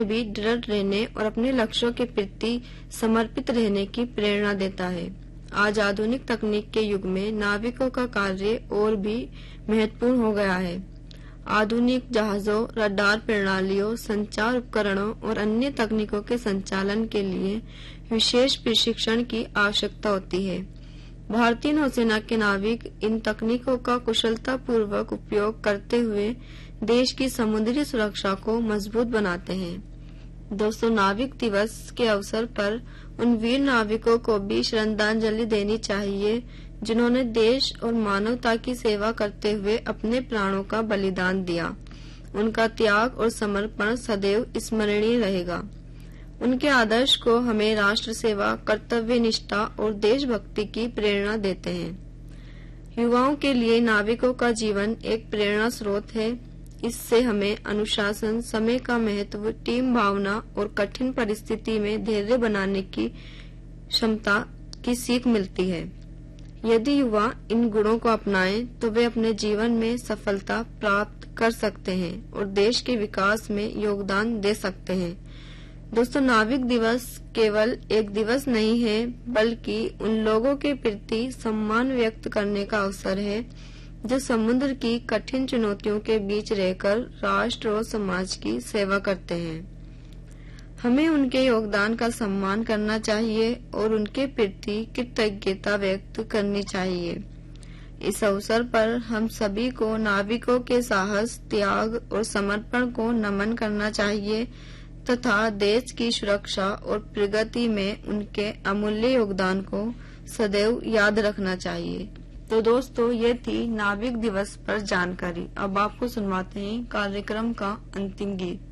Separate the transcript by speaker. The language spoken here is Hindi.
Speaker 1: भी दृढ़ रहने और अपने लक्ष्यों के प्रति समर्पित रहने की प्रेरणा देता है। आज आधुनिक तकनीक के युग में नाविकों का कार्य और भी महत्वपूर्ण हो गया है। आधुनिक जहाजों, रडार प्रणालियों, संचार उपकरणों और अन्य तकनीकों के संचालन के लिए विशेष प्रशिक्षण की आवश्यकता होती है। भारतीय नौसेना के नाविक इन तकनीकों का कुशलतापूर्वक उपयोग करते हुए देश की समुद्री सुरक्षा को मजबूत बनाते हैं। दोस्तों, नाविक दिवस के अवसर पर उन वीर नाविकों को भी श्रद्धांजलि देनी चाहिए जिन्होंने देश और मानवता की सेवा करते हुए अपने प्राणों का बलिदान दिया। उनका त्याग और समर्पण सदैव स्मरणीय रहेगा। उनके आदर्श को हमें राष्ट्र सेवा, कर्तव्य निष्ठा और देशभक्ति की प्रेरणा देते हैं। युवाओं के लिए नाविकों का जीवन एक प्रेरणा स्रोत है। इससे हमें अनुशासन, समय का महत्व, टीम भावना और कठिन परिस्थिति में धैर्य बनाने की क्षमता की सीख मिलती है। यदि युवा इन गुणों को अपनाएं तो वे अपने जीवन में सफलता प्राप्त कर सकते हैं और देश के विकास में योगदान दे सकते हैं। दोस्तों, नाविक दिवस केवल एक दिवस नहीं है, बल्कि उन लोगों के प्रति सम्मान व्यक्त करने का अवसर है जो समुद्र की कठिन चुनौतियों के बीच रहकर राष्ट्र और समाज की सेवा करते हैं। हमें उनके योगदान का सम्मान करना चाहिए और उनके प्रति कृतज्ञता व्यक्त करनी चाहिए। इस अवसर पर हम सभी को नाविकों के साहस, त्याग और समर्पण को नमन करना चाहिए तथा देश की सुरक्षा और प्रगति में उनके अमूल्य योगदान को सदैव याद रखना चाहिए। तो दोस्तों, ये थी नाविक दिवस पर जानकारी। अब आपको सुनवाते हैं कार्यक्रम का अंतिम गीत।